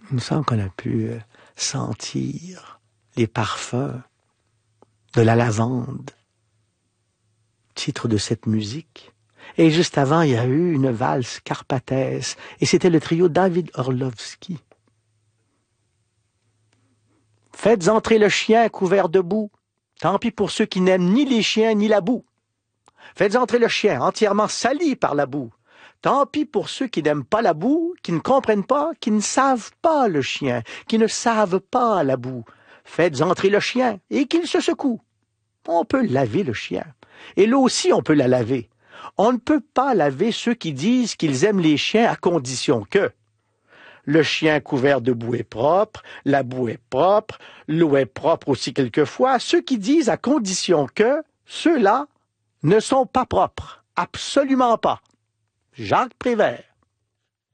Il me semble qu'on a pu sentir les parfums de la lavande, titre de cette musique. Et juste avant, il y a eu une valse carpathaise, et c'était le trio David Orlovsky. Faites entrer le chien couvert de boue. Tant pis pour ceux qui n'aiment ni les chiens ni la boue. Faites entrer le chien entièrement sali par la boue. Tant pis pour ceux qui n'aiment pas la boue, qui ne comprennent pas, qui ne savent pas le chien, qui ne savent pas la boue. Faites entrer le chien et qu'il se secoue. On peut laver le chien. Et l'eau aussi, on peut la laver. On ne peut pas laver ceux qui disent qu'ils aiment les chiens à condition que le chien couvert de boue est propre, la boue est propre, l'eau est propre aussi quelquefois. Ceux qui disent à condition que ceux-là ne sont pas propres. Absolument pas. Jacques Prévert.